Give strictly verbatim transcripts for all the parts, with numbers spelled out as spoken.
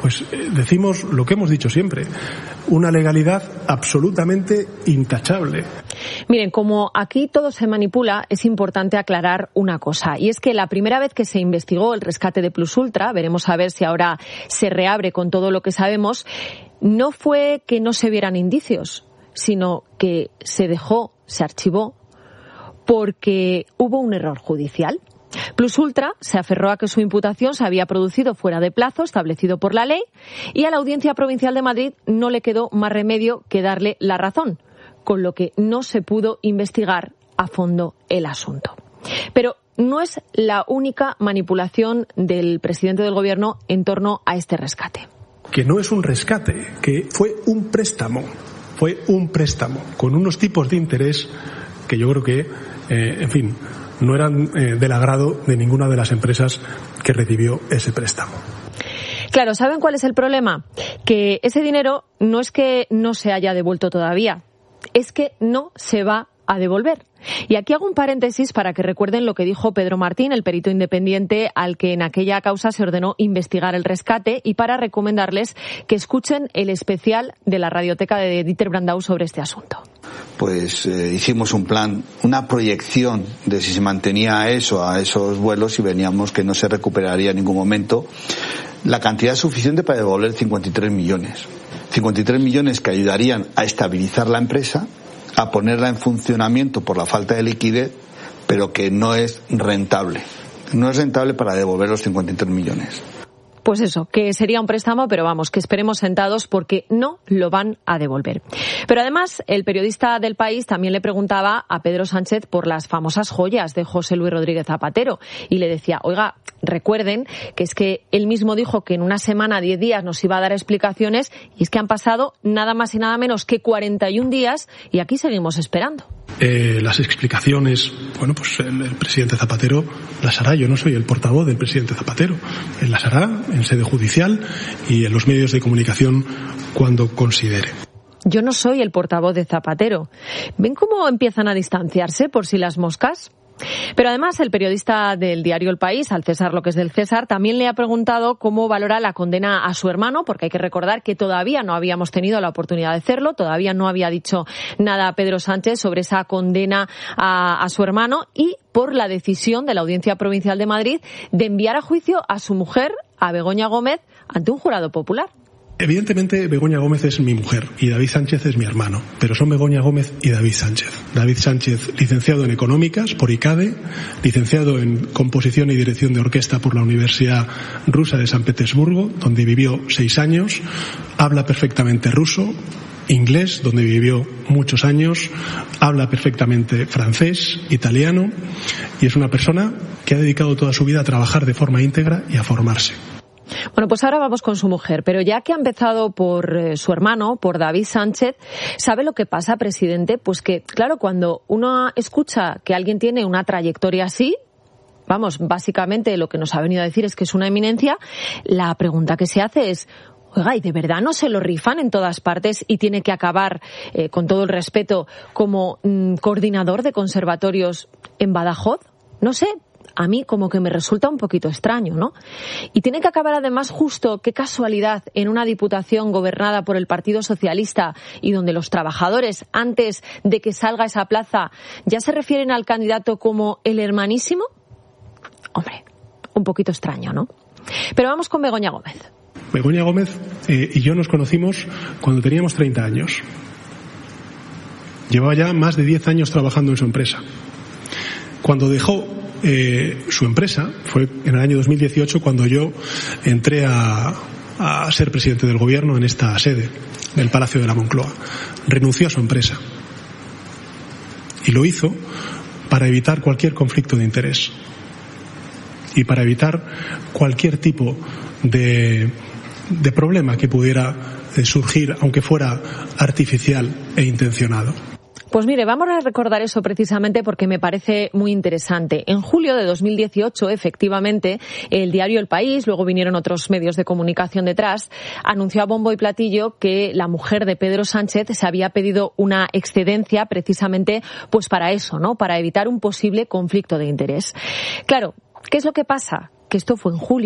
pues eh, decimos lo que hemos dicho siempre, una legalidad absolutamente intachable. Miren, como aquí todo se manipula, es importante aclarar una cosa, y es que la primera vez que se investigó el rescate de Plus Ultra, veremos a ver si ahora se reabre con todo lo que sabemos, no fue que no se vieran indicios, sino que se dejó, se archivó, porque hubo un error judicial. Plus Ultra se aferró a que su imputación se había producido fuera de plazo establecido por la ley y a la Audiencia Provincial de Madrid no le quedó más remedio que darle la razón, con lo que no se pudo investigar a fondo el asunto. Pero no es la única manipulación del presidente del Gobierno en torno a este rescate. Que no es un rescate, que fue un préstamo, fue un préstamo con unos tipos de interés que yo creo que, eh, en fin, no eran eh, del agrado de ninguna de las empresas que recibió ese préstamo. Claro, ¿saben cuál es el problema? Que ese dinero no es que no se haya devuelto todavía, es que no se va a devolver. Y aquí hago un paréntesis para que recuerden lo que dijo Pedro Martín, el perito independiente al que en aquella causa se ordenó investigar el rescate, y para recomendarles que escuchen el especial de la radioteca de Dieter Brandau sobre este asunto. Pues eh, hicimos un plan, una proyección de si se mantenía eso a esos vuelos y veníamos que no se recuperaría en ningún momento la cantidad suficiente para devolver cincuenta y tres millones. cincuenta y tres millones que ayudarían a estabilizar la empresa, a ponerla en funcionamiento por la falta de liquidez, pero que no es rentable. No es rentable para devolver los cincuenta y tres millones. Pues eso, que sería un préstamo, pero vamos, que esperemos sentados porque no lo van a devolver. Pero además, el periodista del País también le preguntaba a Pedro Sánchez por las famosas joyas de José Luis Rodríguez Zapatero y le decía, oiga, recuerden que es que él mismo dijo que en una semana, diez días, nos iba a dar explicaciones, y es que han pasado nada más y nada menos que cuarenta y un días y aquí seguimos esperando. Eh, las explicaciones, bueno, pues el, el presidente Zapatero las hará. Yo no soy el portavoz del presidente Zapatero. Él las hará en sede judicial y en los medios de comunicación cuando considere. Yo no soy el portavoz de Zapatero. ¿Ven cómo empiezan a distanciarse por si las moscas? Pero además el periodista del diario El País, al César lo que es del César, también le ha preguntado cómo valora la condena a su hermano, porque hay que recordar que todavía no habíamos tenido la oportunidad de hacerlo, todavía no había dicho nada Pedro Sánchez sobre esa condena a, a su hermano, y por la decisión de la Audiencia Provincial de Madrid de enviar a juicio a su mujer, a Begoña Gómez, ante un jurado popular. Evidentemente, Begoña Gómez es mi mujer y David Sánchez es mi hermano, pero son Begoña Gómez y David Sánchez. David Sánchez, licenciado en Económicas por I C A D E, licenciado en Composición y Dirección de Orquesta por la Universidad Rusa de San Petersburgo, donde vivió seis años, habla perfectamente ruso, inglés, donde vivió muchos años, habla perfectamente francés, italiano, y es una persona que ha dedicado toda su vida a trabajar de forma íntegra y a formarse. Bueno, pues ahora vamos con su mujer, pero ya que ha empezado por eh, su hermano, por David Sánchez, ¿sabe lo que pasa, presidente? Pues que, claro, cuando uno escucha que alguien tiene una trayectoria así, vamos, básicamente lo que nos ha venido a decir es que es una eminencia, la pregunta que se hace es, oiga, ¿y de verdad no se lo rifan en todas partes y tiene que acabar, eh, con todo el respeto, como mm, coordinador de conservatorios en Badajoz? No sé. A mí como que me resulta un poquito extraño, ¿no? Y tiene que acabar además justo, qué casualidad, en una diputación gobernada por el Partido Socialista y donde los trabajadores, antes de que salga esa plaza, ya se refieren al candidato como el hermanísimo. Hombre, un poquito extraño, ¿no? Pero vamos con Begoña Gómez. Begoña Gómez eh, y yo nos conocimos cuando teníamos treinta años. Llevaba ya más de diez años trabajando en su empresa. Cuando dejó Eh, su empresa, fue en el año dos mil dieciocho cuando yo entré a, a ser presidente del gobierno en esta sede del Palacio de la Moncloa. Renunció a su empresa y lo hizo para evitar cualquier conflicto de interés y para evitar cualquier tipo de, de problema que pudiera surgir, aunque fuera artificial e intencionado. Pues mire, vamos a recordar eso precisamente porque me parece muy interesante. En julio de dos mil dieciocho, efectivamente, el diario El País, luego vinieron otros medios de comunicación detrás, anunció a bombo y platillo que la mujer de Pedro Sánchez se había pedido una excedencia precisamente pues para eso, ¿no? Para evitar un posible conflicto de interés. Claro, ¿qué es lo que pasa? Que esto fue en julio.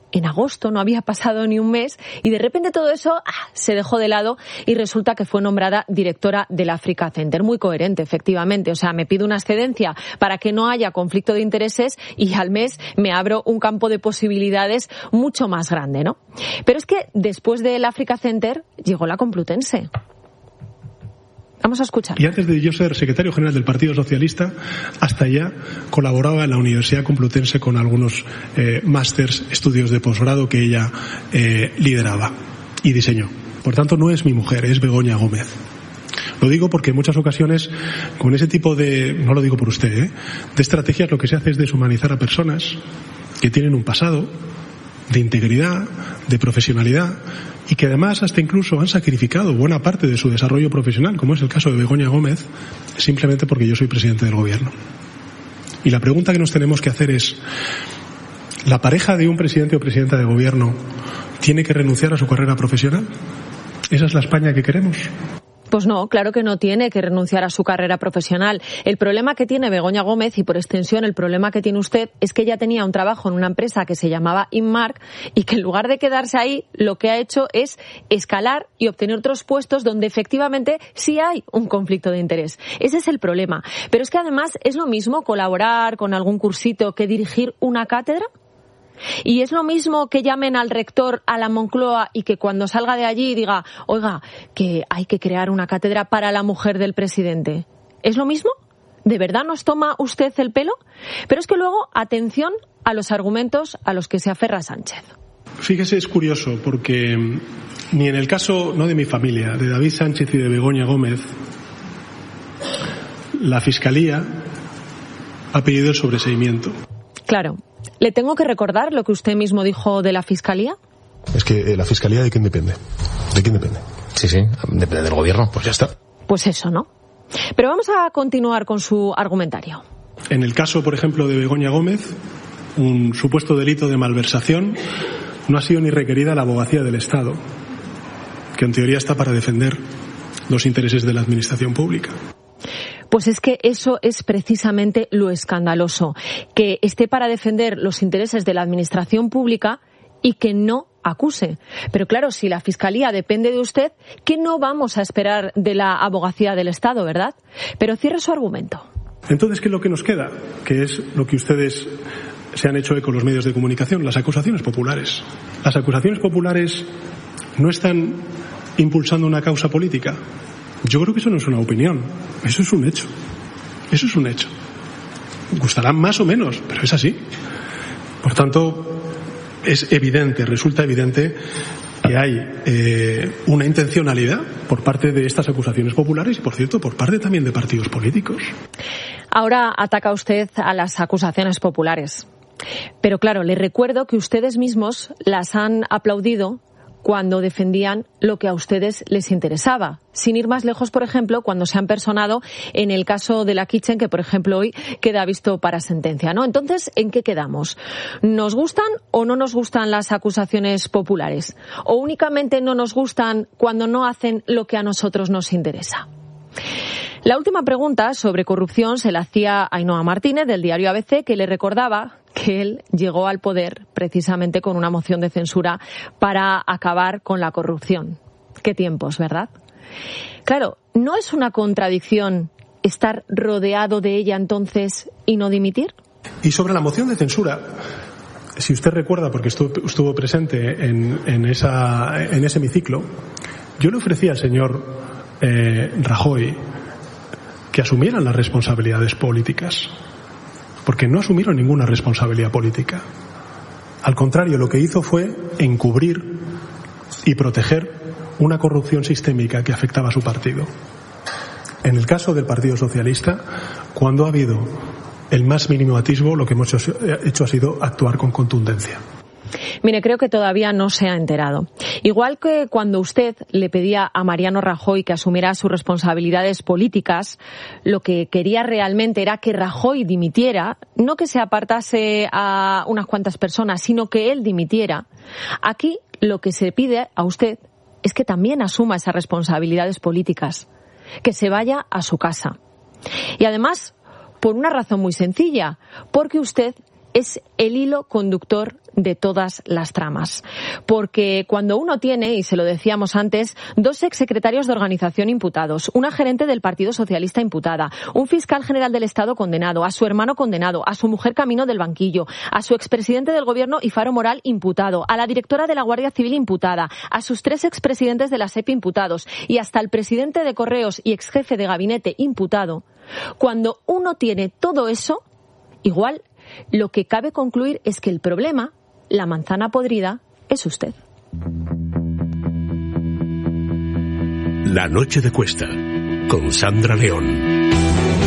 en agosto, no había pasado ni un mes, y de repente todo eso ah, se dejó de lado y resulta que fue nombrada directora del Africa Center. Muy coherente, efectivamente. O sea, me pido una excedencia para que no haya conflicto de intereses y al mes me abro un campo de posibilidades mucho más grande, ¿no? Pero es que después del Africa Center llegó la Complutense. Vamos a escuchar. Y antes de yo ser secretario general del Partido Socialista, hasta ya colaboraba en la Universidad Complutense con algunos eh, másters, estudios de posgrado que ella eh, lideraba y diseñó. Por tanto, no es mi mujer, es Begoña Gómez. Lo digo porque en muchas ocasiones, con ese tipo de, no lo digo por usted, ¿eh? de estrategias, lo que se hace es deshumanizar a personas que tienen un pasado de integridad, de profesionalidad, y que además hasta incluso han sacrificado buena parte de su desarrollo profesional, como es el caso de Begoña Gómez, simplemente porque yo soy presidente del gobierno. Y la pregunta que nos tenemos que hacer es, ¿la pareja de un presidente o presidenta de gobierno tiene que renunciar a su carrera profesional? ¿Esa es la España que queremos? Pues no, claro que no tiene que renunciar a su carrera profesional. El problema que tiene Begoña Gómez, y por extensión el problema que tiene usted, es que ella tenía un trabajo en una empresa que se llamaba Inmark y que en lugar de quedarse ahí, lo que ha hecho es escalar y obtener otros puestos donde efectivamente sí hay un conflicto de interés. Ese es el problema. Pero es que además es lo mismo colaborar con algún cursito que dirigir una cátedra. Y es lo mismo que llamen al rector a la Moncloa y que cuando salga de allí diga, oiga, que hay que crear una cátedra para la mujer del presidente. ¿Es lo mismo? ¿De verdad nos toma usted el pelo? Pero es que luego, atención a los argumentos a los que se aferra Sánchez. Fíjese, es curioso, porque ni en el caso, no de mi familia, de David Sánchez y de Begoña Gómez, la Fiscalía ha pedido el sobreseimiento. Claro. ¿Le tengo que recordar lo que usted mismo dijo de la Fiscalía? Es que eh, la Fiscalía, ¿de quién depende? ¿De quién depende? Sí, sí, depende del gobierno, pues ya está. Pues eso, ¿no? Pero vamos a continuar con su argumentario. En el caso, por ejemplo, de Begoña Gómez, un supuesto delito de malversación, no ha sido ni requerida la abogacía del Estado, que en teoría está para defender los intereses de la administración pública. Pues es que eso es precisamente lo escandaloso, que esté para defender los intereses de la administración pública y que no acuse. Pero claro, si la Fiscalía depende de usted, ¿qué no vamos a esperar de la abogacía del Estado, verdad? Pero cierre su argumento. Entonces, ¿qué es lo que nos queda? Que es lo que ustedes se han hecho eco los medios de comunicación, las acusaciones populares. Las acusaciones populares no están impulsando una causa política. Yo creo que eso no es una opinión, eso es un hecho. Eso es un hecho. Gustarán más o menos, pero es así. Por tanto, es evidente, resulta evidente que hay eh, una intencionalidad por parte de estas acusaciones populares y, por cierto, por parte también de partidos políticos. Ahora ataca usted a las acusaciones populares. Pero claro, le recuerdo que ustedes mismos las han aplaudido cuando defendían lo que a ustedes les interesaba. Sin ir más lejos, por ejemplo, cuando se han personado en el caso de la Kitchen, que por ejemplo hoy queda visto para sentencia, ¿no? Entonces, ¿en qué quedamos? ¿Nos gustan o no nos gustan las acusaciones populares? ¿O únicamente no nos gustan cuando no hacen lo que a nosotros nos interesa? La última pregunta sobre corrupción se la hacía Ainhoa Martínez, del diario A B C, que le recordaba que él llegó al poder precisamente con una moción de censura para acabar con la corrupción. Qué tiempos, ¿verdad? Claro, ¿no es una contradicción estar rodeado de ella entonces y no dimitir? Y sobre la moción de censura, si usted recuerda, porque estuvo, estuvo presente en, en, esa, en ese hemiciclo, yo le ofrecí al señor eh, Rajoy que asumieran las responsabilidades políticas, porque no asumieron ninguna responsabilidad política. Al contrario, lo que hizo fue encubrir y proteger una corrupción sistémica que afectaba a su partido. En el caso del Partido Socialista, cuando ha habido el más mínimo atisbo, lo que hemos hecho ha sido actuar con contundencia. Mire, creo que todavía no se ha enterado. Igual que cuando usted le pedía a Mariano Rajoy que asumiera sus responsabilidades políticas, lo que quería realmente era que Rajoy dimitiera, no que se apartase a unas cuantas personas, sino que él dimitiera. Aquí lo que se pide a usted es que también asuma esas responsabilidades políticas, que se vaya a su casa. Y además, por una razón muy sencilla, porque usted es el hilo conductor de todas las tramas. Porque cuando uno tiene, y se lo decíamos antes, dos exsecretarios de organización imputados, una gerente del Partido Socialista imputada, un fiscal general del Estado condenado, a su hermano condenado, a su mujer camino del banquillo, a su expresidente del Gobierno y Faro Moral imputado, a la directora de la Guardia Civil imputada, a sus tres expresidentes de la SEPI imputados y hasta el presidente de Correos y exjefe de gabinete imputado, cuando uno tiene todo eso, igual lo que cabe concluir es que el problema, la manzana podrida, es usted. La noche de Cuesta, con Sandra León.